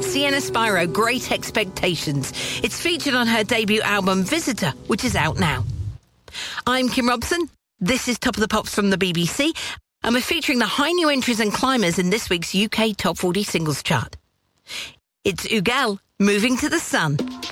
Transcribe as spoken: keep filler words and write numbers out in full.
Sienna Spiro, Great Expectations. It's featured on her debut album Visitor, which is out now. I'm Kim Robson. This is Top of the Pops from the B B C, and we're featuring the high new entries and climbers in this week's U K Top forty Singles Chart. It's Ugal, Moving to the Sun.